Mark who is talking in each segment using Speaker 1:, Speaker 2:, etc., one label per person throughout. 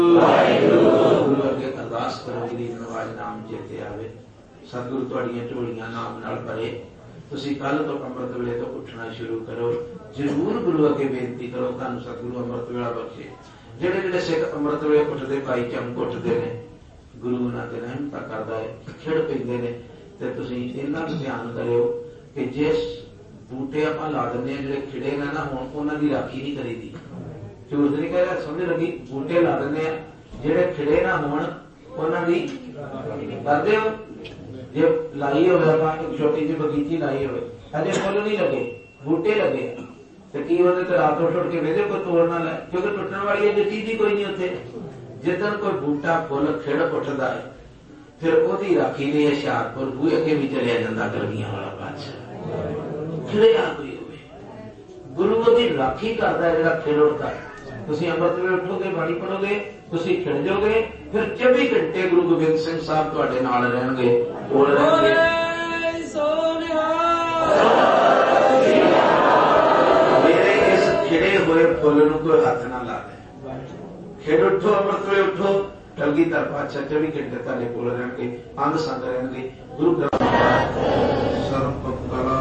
Speaker 1: गुरु अगे अरदास करो जी नवाज नाम चेते आवे। सतगुरु तुहाड़ियां झोलियां नाम नाल भरे। तुसीं कल तो अमृत वेले तो उठना शुरू करो। जरूर गुरु अगे बेनती करो तुहानूं सतगुरु अमृत वेला बख्शे। जेड़े जेड़े सिख अमृत वेले उठदे भाई चमक उठदे ने गुरु उन्हां ते रहमत करदा है खिड़ पैंदे ने। ते तुसीं इन्हां नूं ध्यान करियो कि जिस बूटे आपां ला दिंदे जिहड़े खिड़े ने ना हुण उन्हां दी राखी नहीं करीदी। झूठ नहीं कह रहा, समझ लगी। बूटे ला दिंदे आ जिहड़े खिड़े ना होण उन्हां दी करदे हो। जे लाई होवे आपां एक छोटी जी बगीची लाई होवे अजे फुल नहीं लगे बूटे लगे तो की होंदे ते रात उठ के वेदे कोई तोड़ ना लै क्योंकि टुटण वाली अजे चीज ही कोई नहीं उत्थे। जिदन कोई बूटा फुल खिड़ उठदा है फिर ओदी राखी ने हुशियारपुर बूहे अगे भी चलिया जांदा गलगियां वाला बादशाह खिड़िया कोई होवे गुरु ओदी राखी करदा है जिहड़ा खिड़ उठदा है। तुसीं अमृत वेले उठोगे बाणी पढ़ोगे तुसीं खिड़ जाओगे फिर 24 घंटे गुरु गोबिंद सिंह साहब तुहाडे नाल रहणगे कोल रहणगे। मेरे इस खिड़े हुए फुल नूं कोई हथ ना ला दे। खिड़ उठो अमृत वेले उठो कलगीधर पातशाह 24 घंटे तुहाडे कोल रहणगे अंग संग रहणगे। गुरु ग्रंथ सर्व कला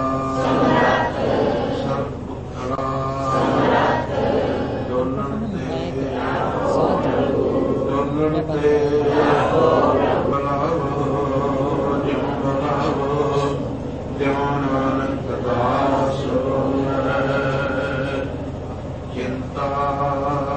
Speaker 1: चिंता